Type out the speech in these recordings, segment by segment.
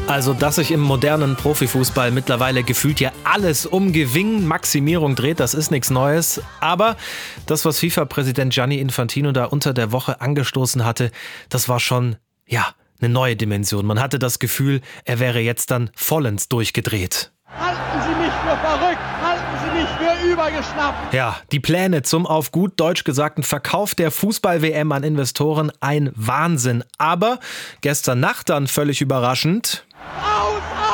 Also, dass sich im modernen Profifußball mittlerweile gefühlt ja alles um Gewinnmaximierung dreht, das ist nichts Neues. Aber das, was FIFA-Präsident Gianni Infantino da unter der Woche angestoßen hatte, das war schon, eine neue Dimension. Man hatte das Gefühl, er wäre jetzt dann vollends durchgedreht. Halten Sie mich für verrückt, halten Sie mich für übergeschnappt. Ja, die Pläne zum auf gut Deutsch gesagten Verkauf der Fußball-WM an Investoren, ein Wahnsinn. Aber gestern Nacht dann völlig überraschend: Aus!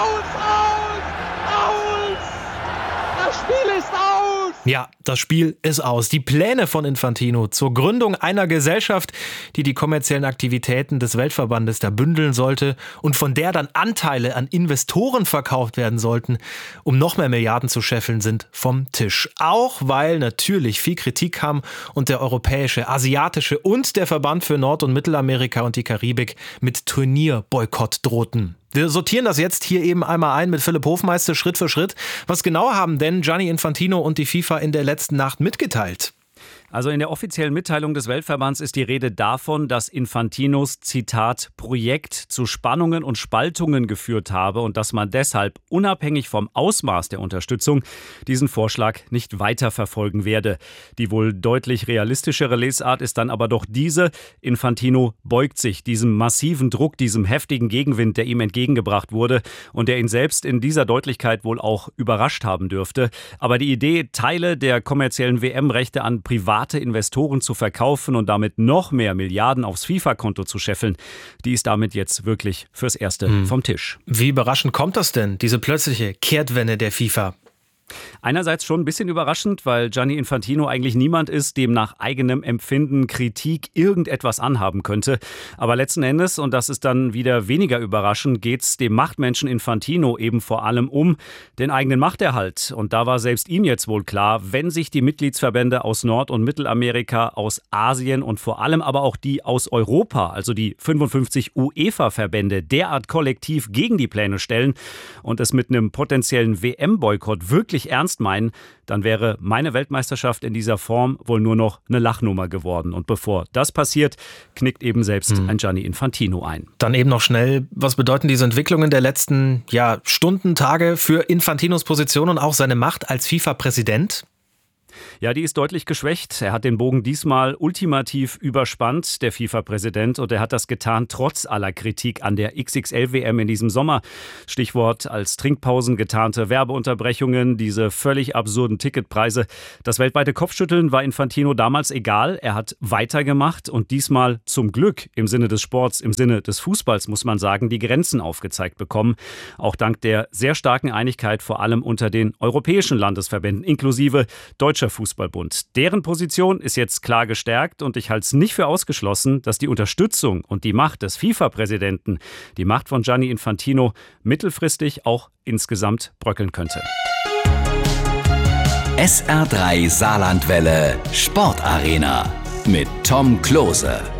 Das Spiel ist aus! Ja, das Spiel ist aus. Die Pläne von Infantino zur Gründung einer Gesellschaft, die die kommerziellen Aktivitäten des Weltverbandes da bündeln sollte und von der dann Anteile an Investoren verkauft werden sollten, um noch mehr Milliarden zu scheffeln, sind vom Tisch. Auch weil natürlich viel Kritik kam und der europäische, asiatische und der Verband für Nord- und Mittelamerika und die Karibik mit Turnierboykott drohten. Wir sortieren das jetzt hier eben einmal ein mit Philipp Hofmeister Schritt für Schritt. Was genau haben denn Gianni Infantino und die FIFA in der letzten Nacht mitgeteilt? Also in der offiziellen Mitteilung des Weltverbands ist die Rede davon, dass Infantinos, Zitat, Projekt zu Spannungen und Spaltungen geführt habe und dass man deshalb, unabhängig vom Ausmaß der Unterstützung, diesen Vorschlag nicht weiterverfolgen werde. Die wohl deutlich realistischere Lesart ist dann aber doch diese: Infantino beugt sich diesem massiven Druck, diesem heftigen Gegenwind, der ihm entgegengebracht wurde und der ihn selbst in dieser Deutlichkeit wohl auch überrascht haben dürfte. Aber die Idee, Teile der kommerziellen WM-Rechte an private Investoren zu verkaufen und damit noch mehr Milliarden aufs FIFA-Konto zu scheffeln, die ist damit jetzt wirklich fürs Erste vom Tisch. Wie überraschend kommt das denn, diese plötzliche Kehrtwende der FIFA? Einerseits schon ein bisschen überraschend, weil Gianni Infantino eigentlich niemand ist, dem nach eigenem Empfinden Kritik irgendetwas anhaben könnte. Aber letzten Endes, und das ist dann wieder weniger überraschend, geht es dem Machtmenschen Infantino eben vor allem um den eigenen Machterhalt. Und da war selbst ihm jetzt wohl klar, wenn sich die Mitgliedsverbände aus Nord- und Mittelamerika, aus Asien und vor allem aber auch die aus Europa, also die 55 UEFA-Verbände, derart kollektiv gegen die Pläne stellen und es mit einem potenziellen WM-Boykott wirklich ernst meinen, dann wäre meine Weltmeisterschaft in dieser Form wohl nur noch eine Lachnummer geworden. Und bevor das passiert, knickt eben selbst ein Gianni Infantino ein. Dann eben noch schnell, was bedeuten diese Entwicklungen der letzten Stunden, Tage für Infantinos Position und auch seine Macht als FIFA-Präsident? Ja, die ist deutlich geschwächt. Er hat den Bogen diesmal ultimativ überspannt, der FIFA-Präsident. Und er hat das getan, trotz aller Kritik an der XXL-WM in diesem Sommer. Stichwort als Trinkpausen getarnte Werbeunterbrechungen, diese völlig absurden Ticketpreise. Das weltweite Kopfschütteln war Infantino damals egal. Er hat weitergemacht und diesmal zum Glück im Sinne des Sports, im Sinne des Fußballs, muss man sagen, die Grenzen aufgezeigt bekommen. Auch dank der sehr starken Einigkeit, vor allem unter den europäischen Landesverbänden, inklusive Deutscher Fußballbund. Deren Position ist jetzt klar gestärkt und ich halte es nicht für ausgeschlossen, dass die Unterstützung und die Macht des FIFA-Präsidenten, die Macht von Gianni Infantino, mittelfristig auch insgesamt bröckeln könnte. SR3 Saarlandwelle Sportarena mit Tom Klose.